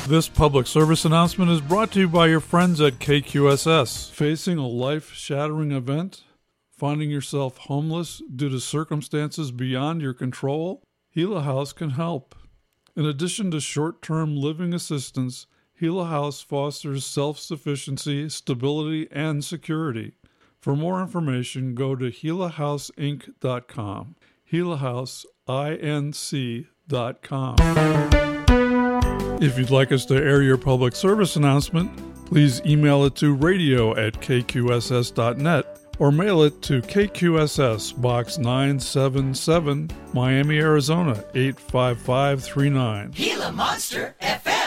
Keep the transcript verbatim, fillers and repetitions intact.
This public service announcement is brought to you by your friends at K Q S S. Facing a life-shattering event? Finding yourself homeless due to circumstances beyond your control? Gila House can help. In addition to short-term living assistance, Gila House fosters self-sufficiency, stability, and security. For more information, go to Gila House Inc dot com. Gila House Inc dot com. If you'd like us to air your public service announcement, please email it to radio at k q s s dot net or mail it to K Q S S, Box nine seven seven, Miami, Arizona, eight five five three nine. Gila Monster F M.